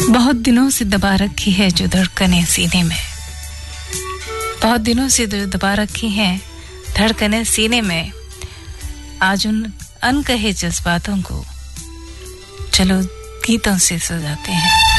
बहुत दिनों से दबा रखी है जो धड़कनें सीने में, बहुत दिनों से जो दबा रखी हैं धड़कनें सीने में, आज उन अनकहे जज्बातों को चलो गीतों से सजाते हैं।